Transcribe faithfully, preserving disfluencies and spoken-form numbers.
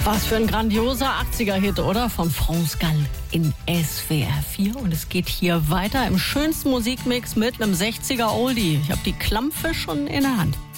Was für ein grandioser achtziger-Hit, oder? Von France Gall in S W R vier. Und es geht hier weiter im schönsten Musikmix mit einem sechziger-Oldie. Ich habe die Klampfe schon in der Hand.